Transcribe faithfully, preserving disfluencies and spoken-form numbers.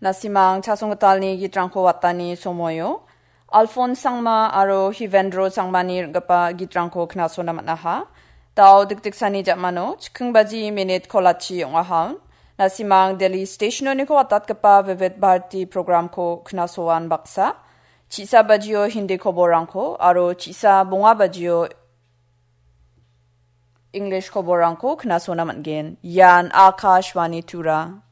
Nasimang chasongtalni gitrangko watani somoyo. Alphonse sangma aro Hivendro sangmani gapa gitrangko knaso namatnaha. Tao dikdiksani japmano chikungbaji minute kolachi yongahaun. Nasimang Delhi stationoni ko watat gapa Vivid Bharati program ko knasoan baksa. Chisa bajiyo hindi koborangko aro chisa bunga bajiyo English koborangko knaso namatgen. Yan Akashwani Tura.